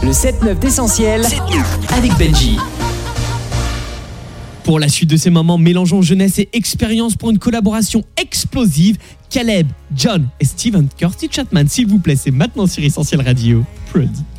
Le 7-9 d'Essentiel avec Benji. Pour la suite de ces moments, mélangeons jeunesse et expérience pour une collaboration explosive. Caleb, John et Steven Kirsty Chapman, s'il vous plaît, c'est maintenant sur Essentiel Radio. Prod.